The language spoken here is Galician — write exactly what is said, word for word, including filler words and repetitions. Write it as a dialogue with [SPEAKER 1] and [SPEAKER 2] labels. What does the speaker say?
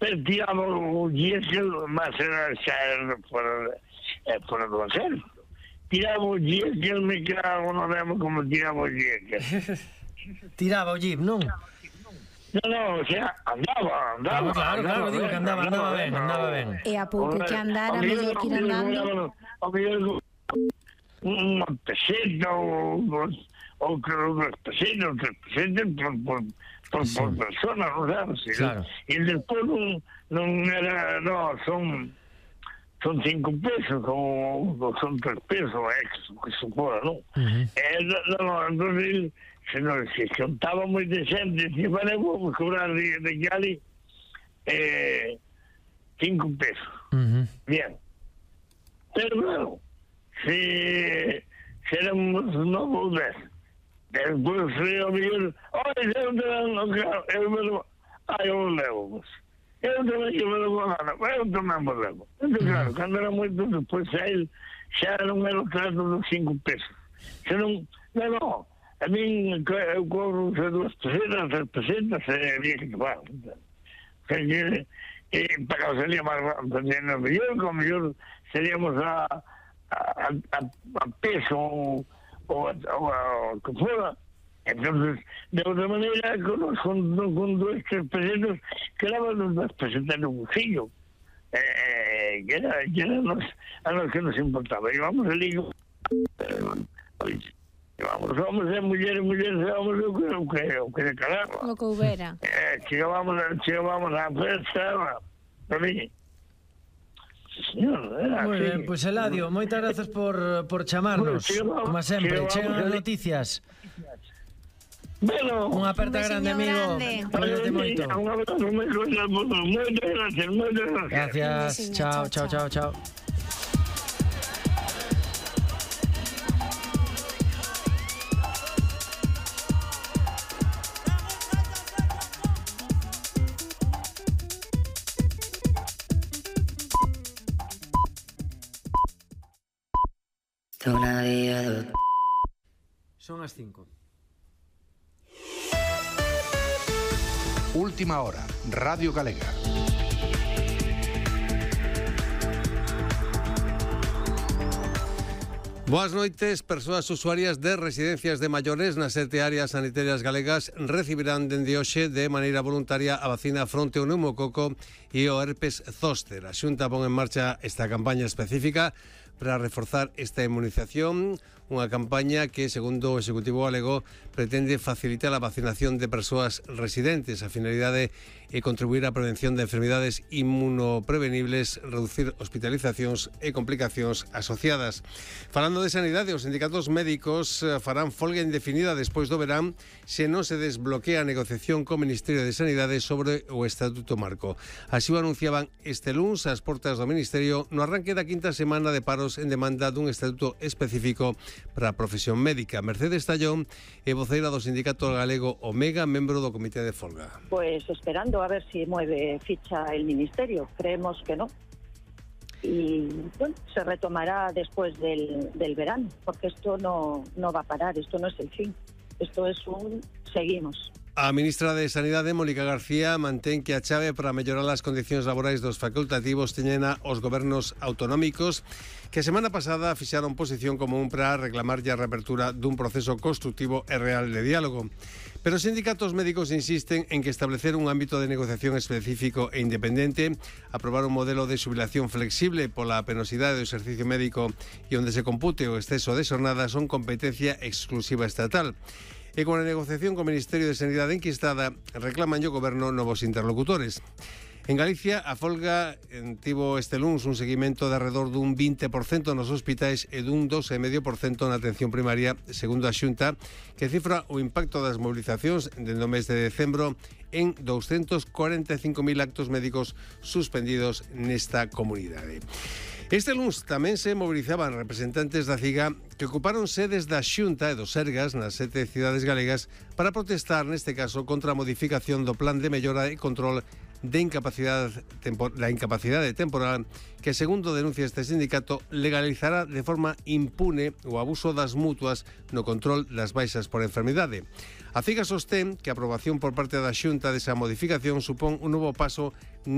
[SPEAKER 1] entonces tiramos o diésel, más era xa era fora, eh, fora do exército. Tiramos o diésel, me cago, non vemos como tiramos o diésel.
[SPEAKER 2] Tiraba o jeep, non?
[SPEAKER 1] No, no, o sea, andaba, andaba.
[SPEAKER 2] Ah, claro, claro, digo que andaba, andaba ben, andaba ben.
[SPEAKER 3] E a pouco que andara, mellor que ir andando.
[SPEAKER 1] O mellor unha peseta ou ou outras pesetas, outras pesetas por, por, por, sí. por persona, non sabes?
[SPEAKER 2] Claro.
[SPEAKER 1] E despois non, non era, no, son son cinco pesos ou son tres pesos, é que, que supora, non? Uh-huh. E, no, no, entonces, se non se contaba moita xente, se vale, vamos cobrar de, de Cali eh, cinco pesos. Uh-huh. Bien. Pero, bueno, se, se éramos novos dez. Despois foi o mellor, oi, eu te dando, eu me lo, ai, eu levo, eu tamén que me levo nada, eu tamén me levo. Entón, claro, cando era moito, despois xa, xa non era o trato dos cinco pesos. Se non, non, non, a min, eu cobro dúas pesetas, tres pesetas, e bien que va. Que, e para que sería máis rápido, mellor, como mellor seríamos a, a, a, a peso, o o que fuera. Entonces, de otra manera, con, con, con dos, tres pesetas, quedaban las pesetas en el bolsillo. Eh, que era, que era los, a los que nos importaba. Íbamos al higo, íbamos hombres, mujeres, mujeres, íbamos lo que, lo que, lo que calaba.
[SPEAKER 3] Lo que hubiera.
[SPEAKER 1] Eh, llegábamos, llegábamos a la fiesta, por mí. Señor, era
[SPEAKER 2] moi
[SPEAKER 1] así.
[SPEAKER 2] ben, pois pues, Eladio, moitas grazas por, por chamarnos,
[SPEAKER 1] bueno,
[SPEAKER 2] como sempre, chegan as
[SPEAKER 1] a...
[SPEAKER 2] noticias.
[SPEAKER 1] Bueno,
[SPEAKER 2] unha aperta grande, amigo. Cuídate moito.
[SPEAKER 1] Un abrazo moi grande, moitas gracias, moitas gracias.
[SPEAKER 2] Gracias, chao, chao, chao, chao. Son as cinco.
[SPEAKER 4] Última hora, Radio Galega.
[SPEAKER 5] Boas noites. Persoas usuarias de residencias de maiores nas sete áreas sanitarias galegas recibirán dende hoxe de maneira voluntaria a vacina fronte ao pneumococo e o herpes zóster. A Xunta pon en marcha esta campaña específica para reforzar esta inmunización, unha campaña que, segundo o Executivo galego, pretende facilitar a vacinación de persoas residentes. A finalidade é contribuir á prevención de enfermidades inmunoprevenibles, reducir hospitalizacións e complicacións asociadas. Falando de sanidade, os sindicatos médicos farán folga indefinida despois do verán se non se desbloquea a negociación co Ministerio de Sanidade sobre o Estatuto Marco. Así o anunciaban este luns ás portas do Ministerio no arranque da quinta semana de paros en demanda dun estatuto específico para a profesión médica. Mercedes Tallón é voceira do sindicato galego Omega, membro do comité de folga.
[SPEAKER 6] Pues esperando a ver si mueve ficha el Ministerio. Creemos que no. Y bueno, se retomará después del, del verano, porque esto no, no va a parar, esto no es el fin. Esto es un seguimos.
[SPEAKER 5] A ministra de Sanidade, Mónica García, mantén que a chave para mellorar as condicións laborais dos facultativos teñena os gobernos autonómicos, que a semana pasada fixaron posición común para reclamar a reapertura dun proceso constructivo e real de diálogo. Pero os sindicatos médicos insisten en que establecer un ámbito de negociación específico e independente, aprobar un modelo de xubilación flexible pola penosidade do exercicio médico e onde se compute o exceso de xornada son competencia exclusiva estatal. E con a negociación co Ministerio de Sanidade enquistada, reclaman o goberno novos interlocutores. En Galicia, a folga tivo este luns un seguimento de alrededor dun vinte por cento nos hospitais e dun doce vírgula cinco por cento na atención primaria, segundo a Xunta, que cifra o impacto das mobilizacións dende o mes de decembro en douscentos cuarenta e cinco mil actos médicos suspendidos nesta comunidade. Este luns tamén se movilizaban representantes da CIGA que ocuparon sedes da Xunta e do Sergas nas sete cidades galegas para protestar, neste caso, contra a modificación do plan de mellora e control de incapacidade, tempo, la incapacidade temporal que, segundo denuncia este sindicato, legalizará de forma impune o abuso das mutuas no control das baixas por enfermidade. A CIGA sostén que a aprobación por parte da Xunta desa modificación supón un novo paso